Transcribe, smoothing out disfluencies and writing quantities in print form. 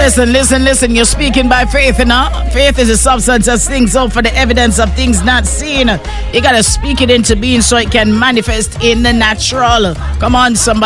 Listen. You're speaking by faith, you know? Faith is the substance of things hoped for, the evidence of things not seen. You gotta speak it into being so it can manifest in the natural. Come on, somebody.